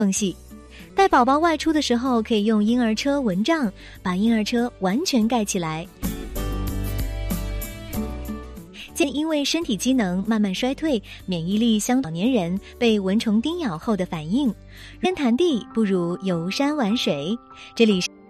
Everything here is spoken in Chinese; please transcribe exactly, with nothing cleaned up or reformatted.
缝隙。带宝宝外出的时候，可以用婴儿车蚊帐把婴儿车完全盖起来。因为身体机能慢慢衰退，免疫力相老年人被蚊虫叮咬后的反应，天谈地不如游山玩水。这里是